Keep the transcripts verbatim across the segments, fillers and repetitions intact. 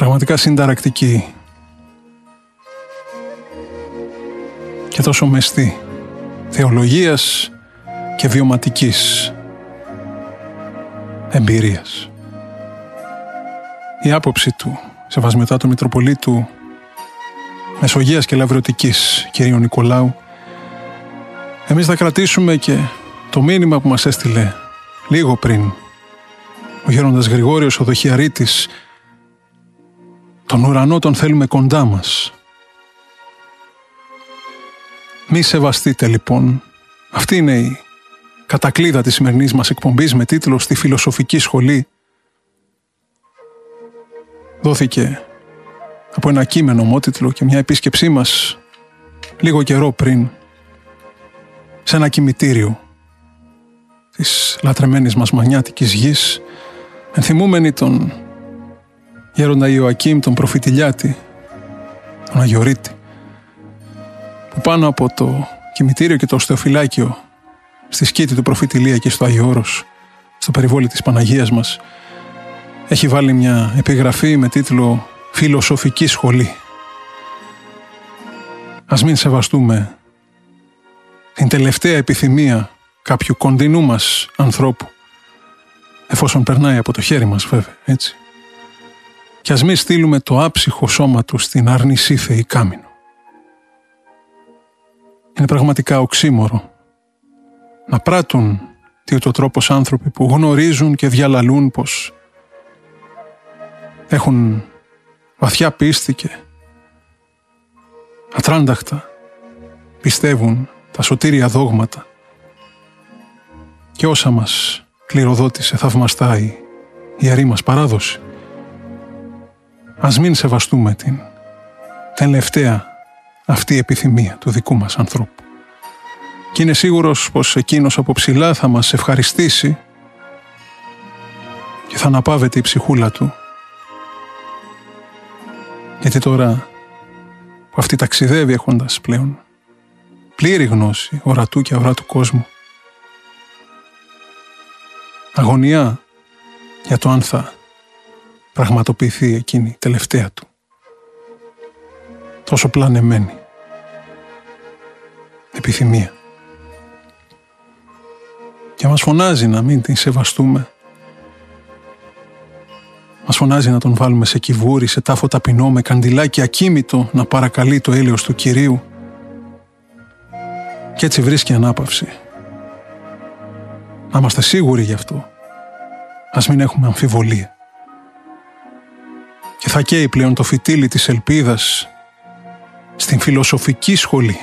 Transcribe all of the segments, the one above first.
πραγματικά συνταρακτική και τόσο μεστή θεολογίας και βιωματικής εμπειρίας. Η άποψη του, Σεβασμιωτάτου Μητροπολίτου Μεσογείας και Λαυρωτικής κ. Νικολάου, εμείς θα κρατήσουμε και το μήνυμα που μας έστειλε λίγο πριν ο γέροντας Γρηγόριος ο Δοχιαρίτης: τον ουρανό τον θέλουμε κοντά μας. Μη σεβαστείτε λοιπόν. Αυτή είναι η κατακλείδα της σημερινής μας εκπομπής με τίτλο «Στη Φιλοσοφική Σχολή». Δόθηκε από ένα κείμενο ομότιτλο και μια επίσκεψή μας λίγο καιρό πριν σε ένα κημητήριο της λατρεμένης μας μανιάτικης γης, ενθυμούμενοι τον γέροντα Ιωακήμ, τον προφητηλιάτη, τον Αγιορείτη, που πάνω από το κημητήριο και το οστεοφυλάκιο στη σκήτη του προφητηλία και στο Άγιο Όρος, στο περιβόλι της Παναγίας μας, έχει βάλει μια επιγραφή με τίτλο «Φιλοσοφική Σχολή». Ας μην σεβαστούμε την τελευταία επιθυμία κάποιου κοντινού μας ανθρώπου, εφόσον περνάει από το χέρι μας βέβαια, έτσι. Και ας μην στείλουμε το άψυχο σώμα του στην άρνησή θεή κάμινο. Είναι πραγματικά οξύμορο να πράττουν τι ούτω τρόπος άνθρωποι που γνωρίζουν και διαλαλούν πως έχουν βαθιά πίστη και ατράνταχτα πιστεύουν τα σωτήρια δόγματα και όσα μας κληροδότησε θαυμαστά η ιερή μας παράδοση. Ας μην σεβαστούμε την τελευταία αυτή επιθυμία του δικού μας ανθρώπου. Και είναι σίγουρος πως εκείνος από ψηλά θα μας ευχαριστήσει και θα αναπαύεται η ψυχούλα του, γιατί τώρα που αυτή ταξιδεύει έχοντας πλέον πλήρη γνώση ορατού και αοράτου κόσμου, αγωνιά για το αν θα πραγματοποιηθεί εκείνη η τελευταία του τόσο πλανεμένη επιθυμία. Και μας φωνάζει να μην την σεβαστούμε. Μας φωνάζει να τον βάλουμε σε κυβούρι, σε τάφο ταπεινό, με καντιλάκι ακίμητο να παρακαλεί το έλεος του Κυρίου. Και έτσι βρίσκει ανάπαυση. Να είμαστε σίγουροι γι' αυτό. Ας μην έχουμε αμφιβολία. Και θα καίει πλέον το φυτίλι της ελπίδας στην φιλοσοφική σχολή,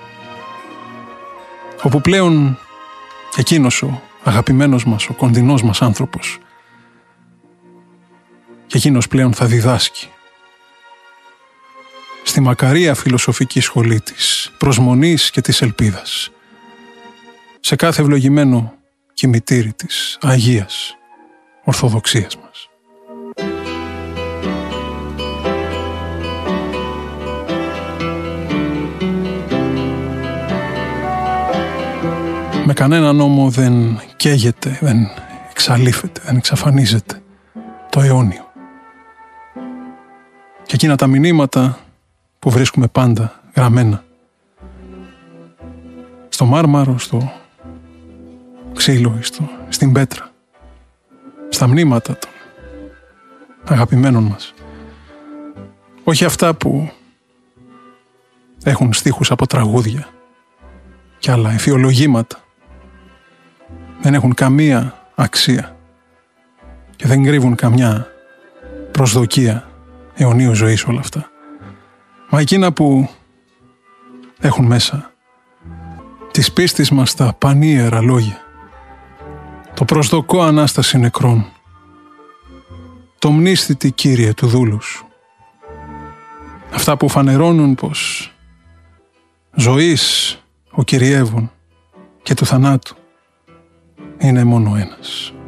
όπου πλέον εκείνος ο αγαπημένος μας, ο κοντινός μας άνθρωπος, και εκείνος πλέον θα διδάσκει στη μακαρία φιλοσοφική σχολή της προσμονής και της ελπίδας, σε κάθε ευλογημένο κημητήρι της Αγίας Ορθοδοξίας μας. Με κανένα νόμο δεν καίγεται, δεν εξαλείφεται, δεν εξαφανίζεται το αιώνιο. Και εκείνα τα μηνύματα που βρίσκουμε πάντα γραμμένα στο μάρμαρο, στο ξύλο, στο, στην πέτρα, στα μνήματα των αγαπημένων μας. Όχι αυτά που έχουν στίχους από τραγούδια και άλλα εφιολογήματα. Δεν έχουν καμία αξία και δεν κρύβουν καμιά προσδοκία αιωνίου ζωής όλα αυτά. Μα εκείνα που έχουν μέσα της πίστης μας τα πανίερα λόγια, το προσδοκώ Ανάσταση νεκρών, το μνήσθητη Κύριε του δούλους, αυτά που φανερώνουν πως ζωής ο Κυριεύων και του θανάτου είναι μόνο ένας.